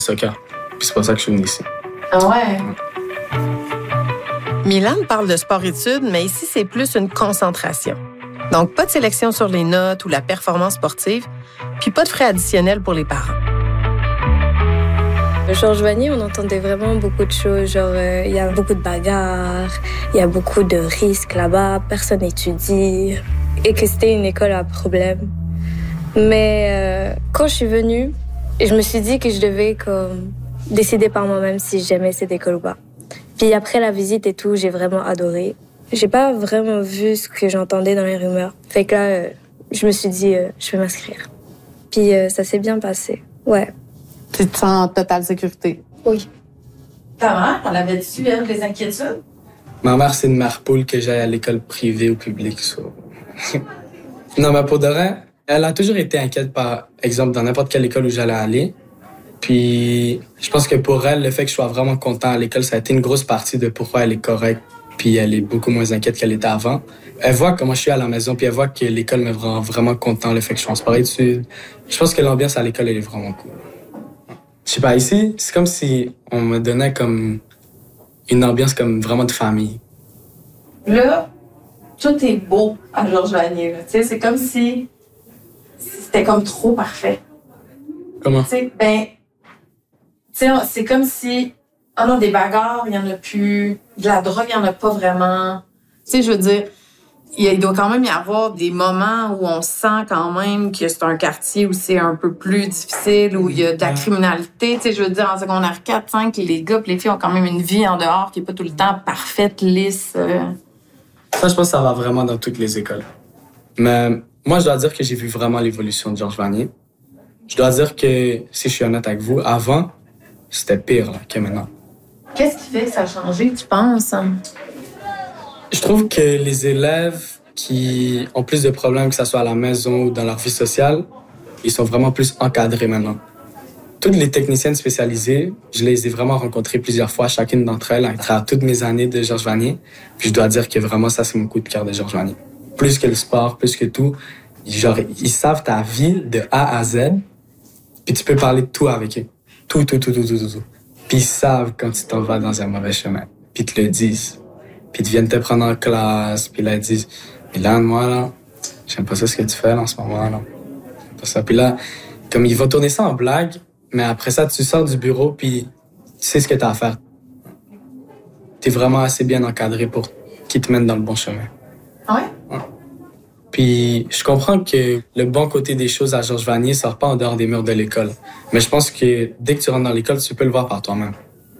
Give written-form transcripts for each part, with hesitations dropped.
Soccer. Puis c'est pour ça que je suis venu ici. Ah ouais? Milan parle de sport-études, mais ici, c'est plus une concentration. Donc, pas de sélection sur les notes ou la performance sportive, puis pas de frais additionnels pour les parents. Georges Vanier, on entendait vraiment beaucoup de choses. Genre, il y a beaucoup de bagarres, il y a beaucoup de risques là-bas, personne n'étudie, et que c'était une école à problème. Mais quand je suis venue, je me suis dit que je devais décider par moi-même si j'aimais cette école ou pas. Puis après la visite et tout, j'ai vraiment adoré. J'ai pas vraiment vu ce que j'entendais dans les rumeurs. Fait que là, je me suis dit, je vais m'inscrire. Puis ça s'est bien passé, ouais. Tu te sens en totale sécurité? Oui. Ta mère, elle avait-tu, elle, des inquiétudes? Ma mère, c'est une mère poule que j'aille à l'école privée ou publique. So. Non, mais pour de vrai, elle a toujours été inquiète, par exemple, dans n'importe quelle école où j'allais aller. Puis, je pense que pour elle, le fait que je sois vraiment content à l'école, ça a été une grosse partie de pourquoi elle est correcte. Puis, elle est beaucoup moins inquiète qu'elle était avant. Elle voit comment je suis à la maison, puis elle voit que l'école me rend vraiment content, le fait que je suis en sport-études. Je pense que l'ambiance à l'école, elle est vraiment cool. Je sais pas, ici, c'est comme si on me donnait comme une ambiance comme vraiment de famille. Là, tout est beau à Georges Vanier. Tu sais, c'est comme si c'était comme trop parfait. Comment? Tu sais, c'est comme si, oh non, des bagarres, il y en a plus. De la drogue, il y en a pas vraiment. Tu sais, je veux dire, il doit quand même y avoir des moments où on sent quand même que c'est un quartier où c'est un peu plus difficile, où il y a de la criminalité. Tu sais, je veux dire, en secondaire 4, 5, les gars et les filles ont quand même une vie en dehors qui est pas tout le temps parfaite, lisse. Ça, je pense que ça va vraiment dans toutes les écoles. Mais moi, je dois dire que j'ai vu vraiment l'évolution de Georges Vanier. Je dois dire que, si je suis honnête avec vous, avant, c'était pire là, que maintenant. Qu'est-ce qui fait que ça a changé, tu penses? Je trouve que les élèves qui ont plus de problèmes, que ce soit à la maison ou dans leur vie sociale, ils sont vraiment plus encadrés maintenant. Toutes les techniciennes spécialisées, je les ai vraiment rencontrées plusieurs fois, chacune d'entre elles, à travers toutes mes années de Georges Vanier. Puis je dois dire que vraiment, ça, c'est mon coup de cœur de Georges Vanier. Plus que le sport, plus que tout. Genre, ils savent ta vie de A à Z, puis tu peux parler de tout avec eux. Tout. Puis ils savent quand tu t'en vas dans un mauvais chemin. Puis ils te le disent. Puis ils viennent te prendre en classe, puis là, ils disent « Milan, moi, là, j'aime pas ça ce que tu fais là, en ce moment, là. J'aime pas ça. » Puis là, comme ils vont tourner ça en blague, mais après ça, tu sors du bureau, puis tu sais ce que t'as à faire. T'es vraiment assez bien encadré pour qu'ils te mènent dans le bon chemin. Ah ouais? Ouais. Puis je comprends que le bon côté des choses à Georges Vanier sort pas en dehors des murs de l'école. Mais je pense que dès que tu rentres dans l'école, tu peux le voir par toi-même.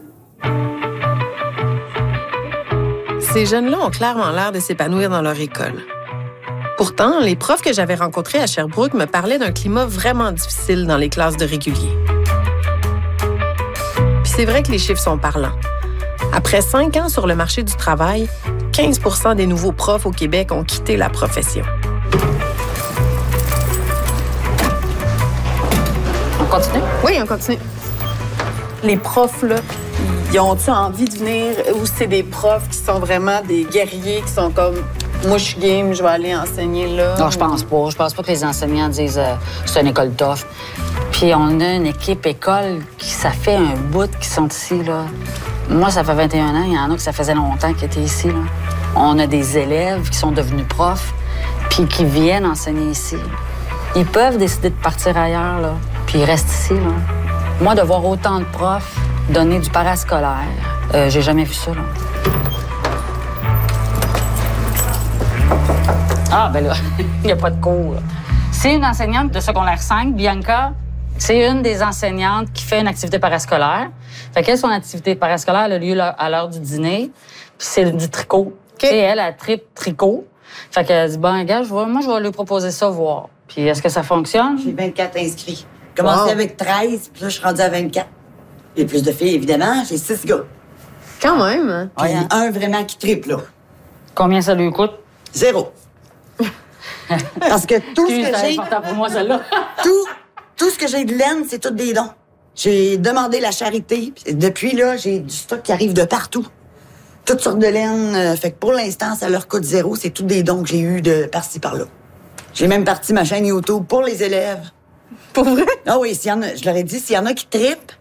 Ces jeunes-là ont clairement l'air de s'épanouir dans leur école. Pourtant, les profs que j'avais rencontrés à Sherbrooke me parlaient d'un climat vraiment difficile dans les classes de régulier. Puis c'est vrai que les chiffres sont parlants. Après 5 ans sur le marché du travail, 15 % des nouveaux profs au Québec ont quitté la profession. On continue? Oui, on continue. Les profs, là, ils ont-tu envie de venir ou c'est des profs qui sont vraiment des guerriers qui sont comme moi, je suis game, je vais aller enseigner là? Non, je pense pas. Je pense pas que les enseignants disent c'est une école tough. Puis on a une équipe école qui, ça fait un bout qu'ils sont ici, là. Moi, ça fait 21 ans. Il y en a que ça faisait longtemps qu'ils étaient ici, là. On a des élèves qui sont devenus profs puis qui viennent enseigner ici. Ils peuvent décider de partir ailleurs, là, puis ils restent ici, là. Moi, de voir autant de profs donner du parascolaire, j'ai jamais vu ça, là. Ah, ben là, il n'y a pas de cours. C'est une enseignante de secondaire 5, Bianca. C'est une des enseignantes qui fait une activité parascolaire. Fait qu'elle, son activité parascolaire a lieu à l'heure du dîner. Puis c'est du tricot. Okay. Et elle tripe tricot. Fait qu'elle dit, bon, gars, moi, je vais lui proposer ça, voir. Puis est-ce que ça fonctionne? J'ai 24 inscrits. J'ai commencé avec 13, puis là, je suis rendue à 24. Il y a plus de filles, évidemment. J'ai 6 gars. Quand même. Puis un vraiment qui tripe, là. Combien ça lui coûte? 0. Parce que tout ce que j'ai... C'est important pour moi, celle-là. tout ce que j'ai de laine, c'est tout des dons. J'ai demandé la charité. Depuis, là, j'ai du stock qui arrive de partout. Toutes sortes de laine. Fait que pour l'instant, ça leur coûte 0. C'est tout des dons que j'ai eus de par-ci, par-là. J'ai même parti ma chaîne YouTube pour les élèves. Pour vrai? Ah oui, je leur ai dit, s'il y en a qui trippent,